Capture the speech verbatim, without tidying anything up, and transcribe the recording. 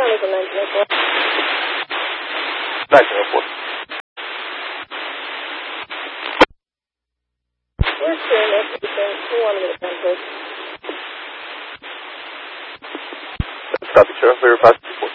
time is it, nineteen oh four? nineteen oh four. We're clear, no position. Who wanted me to send, please? Copy, Sheriff. Verify.